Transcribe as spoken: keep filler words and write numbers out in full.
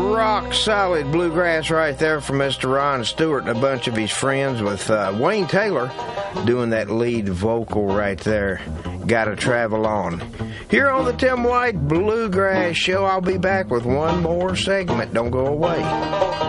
rock solid bluegrass right there from Mister Ron Stewart and a bunch of his friends, with uh, Wayne Taylor doing that lead vocal right there. Gotta Travel On. Here on the Tim White Bluegrass Show, I'll be back with one more segment. Don't go away.